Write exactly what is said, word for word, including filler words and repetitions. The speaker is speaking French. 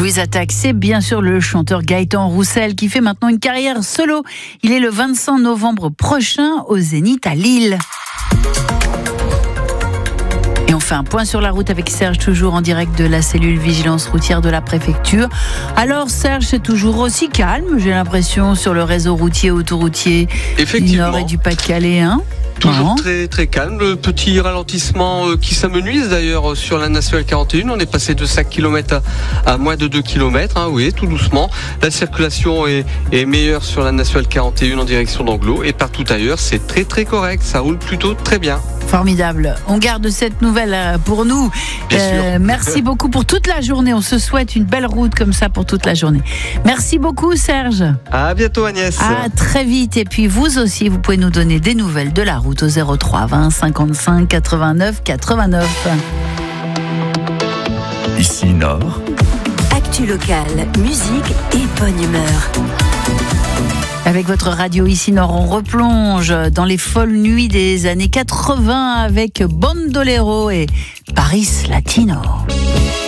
Louise Attaque, c'est bien sûr le chanteur Gaëtan Roussel qui fait maintenant une carrière solo. Il est le vingt-cinq novembre prochain au Zénith à Lille. Et on fait un point sur la route avec Serge, toujours en direct de la cellule vigilance routière de la préfecture. Alors Serge, c'est toujours aussi calme, j'ai l'impression, sur le réseau routier autoroutier du Nord et du Pas-de-Calais, hein? Toujours non. très très calme, le petit ralentissement euh, qui s'amenuise d'ailleurs sur la nationale quarante et un, on est passé de cinq kilomètres à, à moins de deux kilomètres, hein, oui, tout doucement. La circulation est, est meilleure sur la nationale quarante et un en direction d'Anglo et partout ailleurs c'est très très correct, ça roule plutôt très bien. Formidable. On garde cette nouvelle pour nous. Euh, merci beaucoup pour toute la journée. On se souhaite une belle route comme ça pour toute la journée. Merci beaucoup Serge. À bientôt Agnès. À très vite. Et puis vous aussi, vous pouvez nous donner des nouvelles de la route au zéro trois vingt cinquante-cinq quatre-vingt-neuf quatre-vingt-neuf. Ici Nord. Actu locale, musique et bonne humeur. Avec votre radio Ici Nord, on replonge dans les folles nuits des années quatre-vingts avec Bandolero et Paris Latino.